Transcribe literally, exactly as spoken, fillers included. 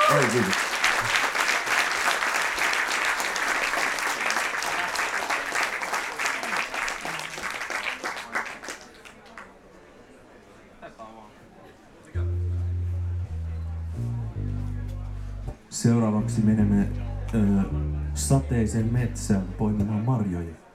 Ei, kiitos. Seuraavaksi menemme ö, sateisen metsään poimimaan marjoja.